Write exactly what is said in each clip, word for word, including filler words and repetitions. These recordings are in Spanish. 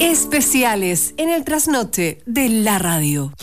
Especiales en el trasnoche de la radio.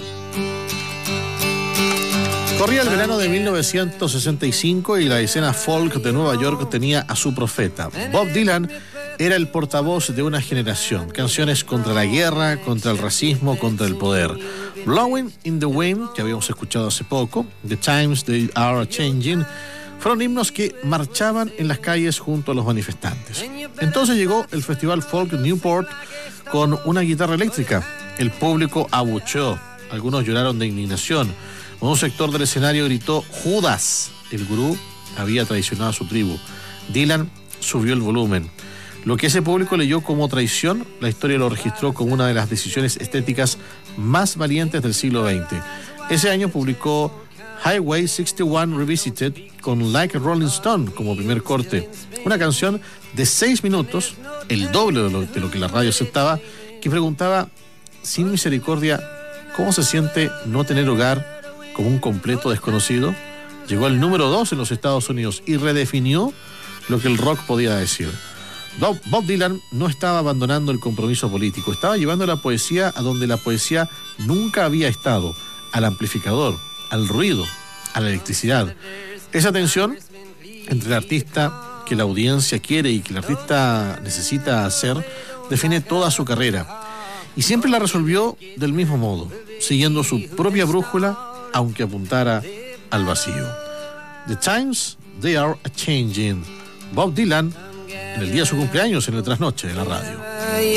Corría el verano de mil novecientos sesenta y cinco y la escena folk de Nueva York tenía a su profeta. Bob Dylan era el portavoz de una generación. Canciones contra la guerra, contra el racismo, contra el poder. Blowing in the Wind, que habíamos escuchado hace poco, The Times They Are Changing, fueron himnos que marchaban en las calles junto a los manifestantes. Entonces llegó el Festival Folk Newport con una guitarra eléctrica. El público abucheó, algunos lloraron de indignación. Un sector del escenario gritó Judas. El gurú había traicionado a su tribu. Dylan subió el volumen. Lo que ese público leyó como traición, la historia lo registró como una de las decisiones estéticas más valientes del siglo veinte. Ese año publicó Highway sesenta y uno Revisited con Like a Rolling Stone como primer corte. Una canción de seis minutos, el doble de lo, de lo que la radio aceptaba, que preguntaba, sin misericordia, ¿cómo se siente no tener hogar como un completo desconocido? Llegó al número dos en los Estados Unidos y redefinió lo que el rock podía decir. Bob, Bob Dylan no estaba abandonando el compromiso político, estaba llevando la poesía a donde la poesía nunca había estado, al amplificador, al ruido, a la electricidad. Esa tensión entre el artista que la audiencia quiere y que el artista necesita hacer define toda su carrera. Y siempre la resolvió del mismo modo, siguiendo su propia brújula, aunque apuntara al vacío. The Times They Are Changing. Bob Dylan, en el día de su cumpleaños, en el trasnoche de la radio.